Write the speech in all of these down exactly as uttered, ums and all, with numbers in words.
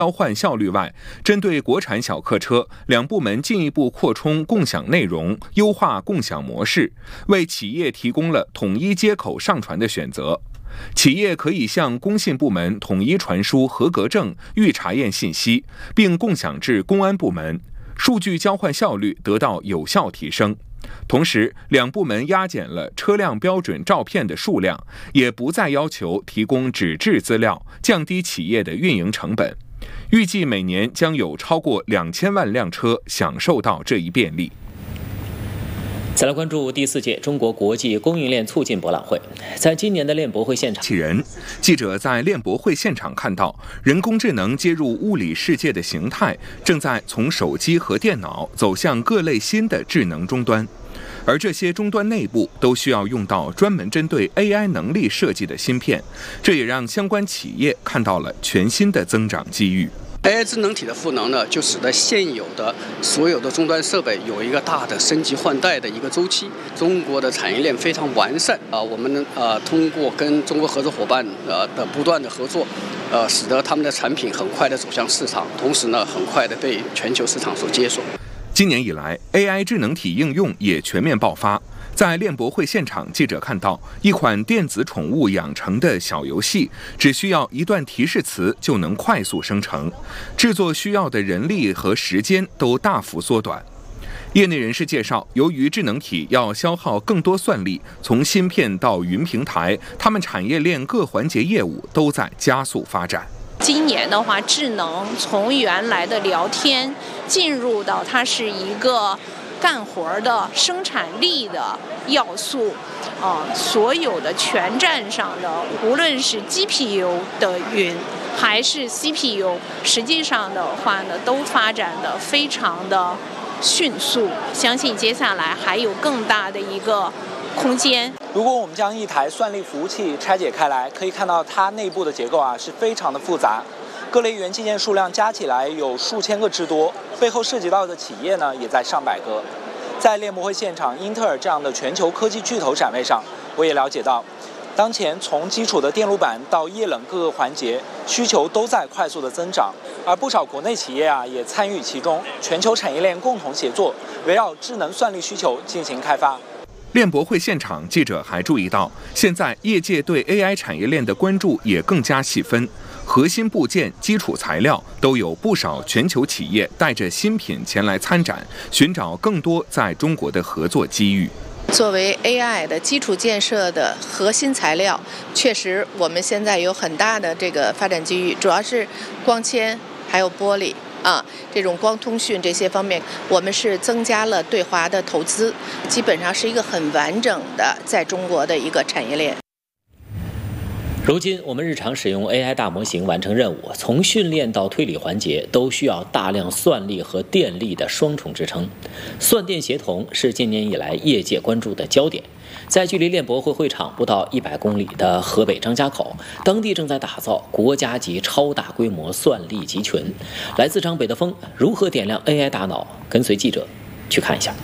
交换效率外，针对国产小客车，两部门进一步扩充共享内容，优化共享模式，为企业提供了统一接口上传的选择。企业可以向工信部门统一传输合格证、预查验信息，并共享至公安部门，数据交换效率得到有效提升。同时，两部门压减了车辆标准照片的数量，也不再要求提供纸质资料，降低企业的运营成本。预计每年将有超过两千万辆车享受到这一便利。 再来关注第四届中国国际供应链促进博览会。在今年的链博会现场， 人记者在链博会现场看到，人工智能接入物理世界的形态正在从手机和电脑走向各类新的智能终端，而这些终端内部都需要用到专门针对 A I 能力设计的芯片，这也让相关企业看到了全新的增长机遇。 A I 智能体的赋能呢，就使得现有的所有的终端设备有一个大的升级换代的一个周期。中国的产业链非常完善啊，我们呃通过跟中国合作伙伴呃的不断的合作，呃，使得他们的产品很快的走向市场，同时呢，很快的被全球市场所接受。 今年以来 ，A I 智能体应用也全面爆发。在链博会现场，记者看到一款电子宠物养成的小游戏，只需要一段提示词就能快速生成，制作需要的人力和时间都大幅缩短。业内人士介绍，由于智能体要消耗更多算力，从芯片到云平台，他们产业链各环节业务都在加速发展。 今年的话，智能从原来的聊天进入到它是一个干活的生产力的要素，啊、呃，所有的全站上的，无论是 G P U 的云还是 C P U， 实际上的话呢，都发展的非常的迅速。相信接下来还有更大的一个空间。 如果我们将一台算力服务器拆解开来，可以看到它内部的结构啊是非常的复杂，各类元器件数量加起来有数千个之多，背后涉及到的企业呢也在上百个。在链博会现场，英特尔这样的全球科技巨头展位上，我也了解到，当前从基础的电路板到液冷各个环节，需求都在快速的增长，而不少国内企业啊也参与其中，全球产业链共同协作，围绕智能算力需求进行开发。 链博会现场，记者还注意到，现在业界对 A I 产业链的关注也更加细分，核心部件、基础材料都有不少全球企业带着新品前来参展，寻找更多在中国的合作机遇。 作为 A I 的基础建设的核心材料，确实我们现在有很大的这个发展机遇，主要是光纤还有玻璃。啊，这种光通讯这些方面，我们是增加了对华的投资，基本上是一个很完整的在中国的一个产业链。 如今我们日常使用 A I 大模型完成任务，从训练到推理环节都需要大量算力和电力的双重支撑。算电协同是今年以来业界关注的焦点。在距离链博会会场不到一百公里的河北张家口，当地正在打造国家级超大规模算力集群。来自张北的风如何点亮 A I 大脑？跟随记者去看一下。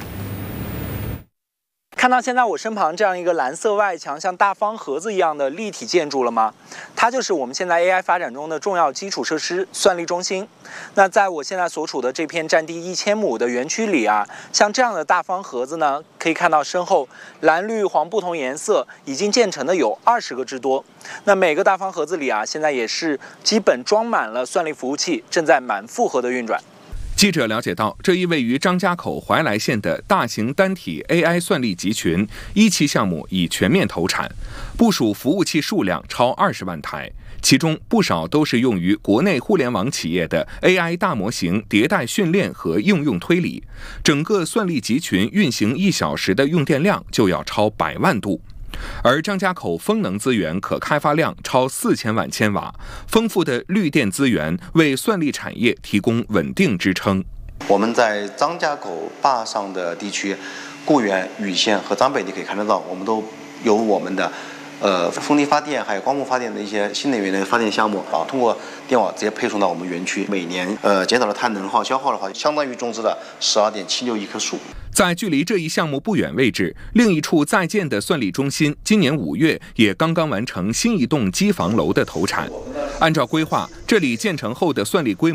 看到现在我身旁这样一个蓝色外墙像大方盒子一样的立体建筑了吗？它就是我们现在 A I 发展中的重要基础设施——算力中心。那在我现在所处的这片占地一千亩的园区里啊，像这样的大方盒子呢，可以看到身后蓝绿黄不同颜色已经建成的有二十个之多。那每个大方盒子里啊，现在也是基本装满了算力服务器，正在满负荷的运转。 记者了解到，这一位于张家口怀来县的大型单体 A I 算力集群一期项目已全面投产，部署服务器数量超二十万台，其中不少都是用于国内互联网企业的 A I 大模型迭代训练和应用推理。整个算力集群运行一小时的用电量就要超百万度。而张家口风能资源可开发量超四千万千瓦，丰富的绿电资源为算力产业提供稳定支撑。 我们在张家口坝上的地区，固原、禹县和张北地可以看得到，我们都有我们的呃风力发电还有光伏发电的一些新能源的发电项目啊，通过电网直接配送到我们园区，每年呃减少的碳能耗消耗的话，相当于种植了十二点七六亿棵树。 在距离这一项目不远位置，另一处在建的算力中心，今年五月也刚刚完成新一栋机房楼的投产。按照规划，这里建成后的算力规模